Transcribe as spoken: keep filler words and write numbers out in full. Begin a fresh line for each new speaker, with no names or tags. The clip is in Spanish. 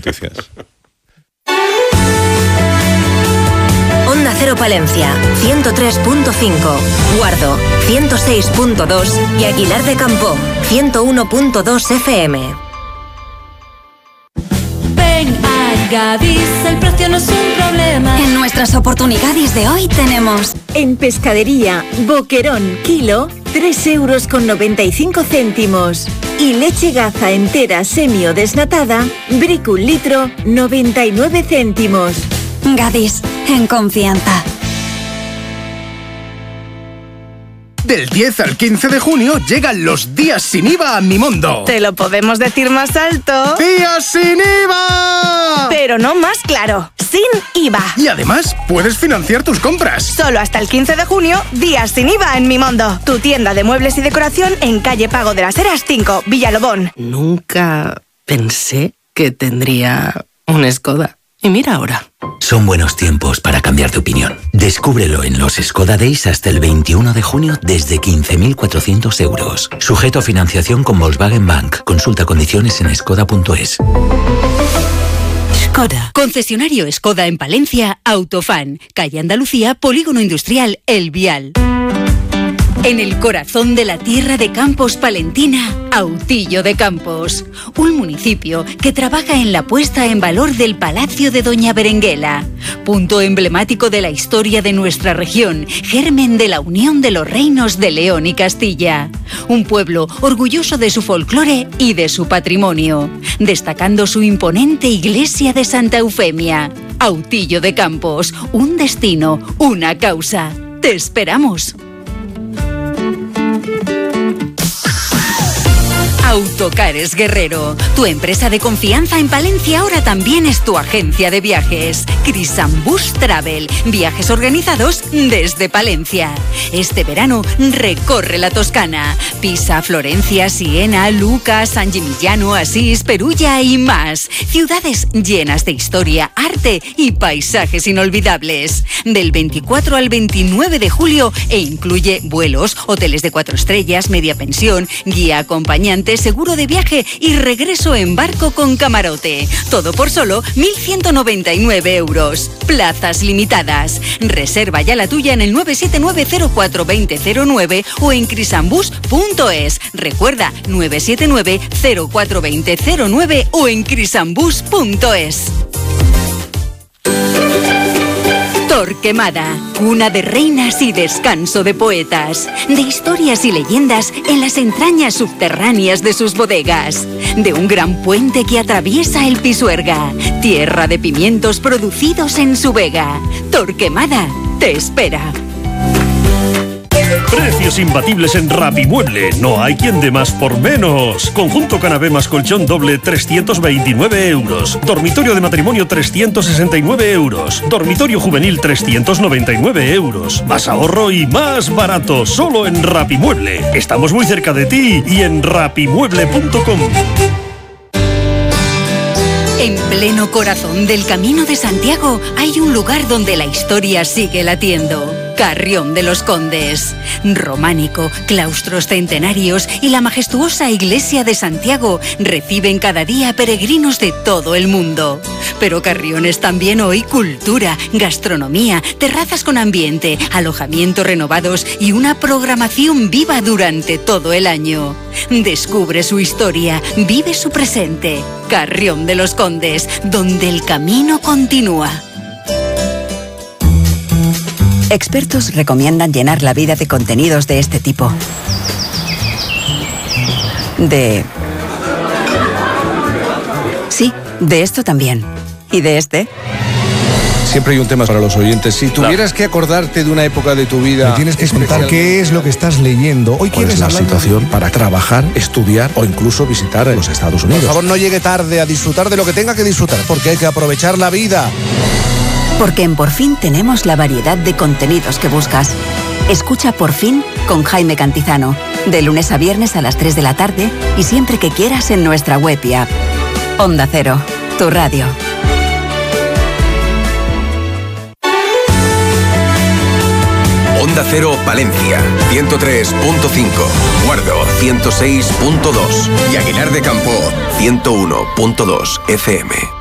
noticias.
Onda Cero Palencia, ciento tres punto cinco, Guardo, ciento seis punto dos y Aguilar de Campoo, ciento uno punto dos F M.
Ven a Gadis, el precio no es un problema.
En nuestras oportunidades de hoy tenemos...
En pescadería, boquerón, kilo, tres euros con noventa y cinco céntimos. Y leche Gaza entera semi o desnatada, Brick un litro, noventa y nueve céntimos.
Gadis, en confianza.
Del diez al quince de junio llegan los días sin I V A a Mimondo.
Te lo podemos decir más alto.
¡Días sin I V A!
Pero no más claro, sin I V A.
Y además, puedes financiar tus compras.
Solo hasta el quince de junio, días sin I V A en Mimondo. Tu tienda de muebles y decoración en calle Pago de las Heras cinco, Villalobón.
Nunca pensé que tendría un Skoda. Y mira ahora.
Son buenos tiempos para cambiar de opinión. Descúbrelo en los Skoda Days hasta el veintiuno de junio desde quince mil cuatrocientos euros. Sujeto a financiación con Volkswagen Bank. Consulta condiciones en skoda punto es.
Skoda. Concesionario Skoda en Palencia, Autofan. Calle Andalucía, Polígono Industrial El Vial. En el corazón de la tierra de Campos palentina, Autillo de Campos, un municipio que trabaja en la puesta en valor del Palacio de Doña Berenguela, punto emblemático de la historia de nuestra región, germen de la unión de los reinos de León y Castilla. Un pueblo orgulloso de su folclore y de su patrimonio, destacando su imponente iglesia de Santa Eufemia. Autillo de Campos, un destino, una causa. ¡Te esperamos! Autocares Guerrero, tu empresa de confianza en Palencia ahora también es tu agencia de viajes. Crisambus Travel, viajes organizados desde Palencia. Este verano recorre la Toscana, Pisa, Florencia, Siena, Lucca, San Gimignano, Asís, Perugia y más. Ciudades llenas de historia, arte y paisajes inolvidables. Del veinticuatro al veintinueve de julio e incluye vuelos, hoteles de cuatro estrellas, media pensión, guía acompañante, seguro de viaje y regreso en barco con camarote. Todo por solo mil ciento noventa y nueve euros. Plazas limitadas. Reserva ya la tuya en el nueve siete nueve cero cuatro dos cero cero nueve o en crisambus punto es. Recuerda, nueve siete nueve cero cuatro dos cero cero nueve o en crisambus punto es. Torquemada, cuna de reinas y descanso de poetas, de historias y leyendas en las entrañas subterráneas de sus bodegas, de un gran puente que atraviesa el Pisuerga, tierra de pimientos producidos en su vega. Torquemada te espera.
Precios imbatibles en Rapimueble. No hay quien dé más por menos. Conjunto canapé más colchón doble, trescientos veintinueve euros. Dormitorio de matrimonio, trescientos sesenta y nueve euros. Dormitorio juvenil, trescientos noventa y nueve euros. Más ahorro y más barato. Solo en Rapimueble. Estamos muy cerca de ti y en rapimueble punto com.
En pleno corazón del Camino de Santiago hay un lugar donde la historia sigue latiendo. Carrión de los Condes. Románico, claustros centenarios y la majestuosa iglesia de Santiago reciben cada día peregrinos de todo el mundo. Pero Carrión es también hoy cultura, gastronomía, terrazas con ambiente, alojamientos renovados y una programación viva durante todo el año. Descubre su historia, vive su presente. Carrión de los Condes, donde el camino continúa.
Expertos recomiendan llenar la vida de contenidos de este tipo. De... Sí, de esto también. ¿Y de este?
Siempre hay un tema para los oyentes. Si tuvieras que acordarte de una época de tu vida...
Me tienes que contar qué es lo que estás leyendo. Hoy
quieres la situación para trabajar, estudiar o incluso visitar los Estados Unidos.
Por favor, no llegue tarde a disfrutar de lo que tenga que disfrutar, porque hay que aprovechar la vida.
Porque en Por Fin tenemos la variedad de contenidos que buscas. Escucha Por Fin con Jaime Cantizano, de lunes a viernes a las tres de la tarde y siempre que quieras en nuestra web y app. Onda Cero, tu radio.
Onda Cero Palencia, ciento tres punto cinco, Guardo, ciento seis punto dos y Aguilar de Campoo, ciento uno punto dos F M.